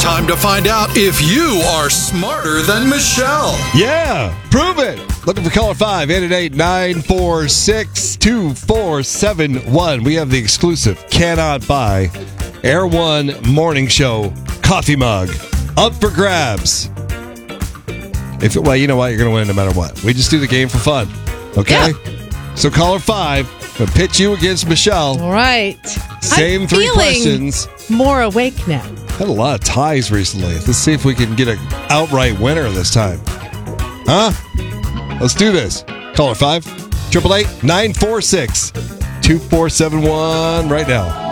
Time to find out if you are smarter than Michelle. Yeah, prove it. Looking for caller 5, 888-946-2471. We have the exclusive cannot buy Air One Morning Show coffee mug up for grabs. Well, you know what? You're going to win no matter what. We just do the game for fun. Okay? Yeah. So caller 5, we'll pitch you against Michelle. All right. Same I'm 3 questions. More awake now. Had a lot of ties recently. Let's see if we can get an outright winner this time. Huh? Let's do this. Caller 5, 888-946-2471 right now.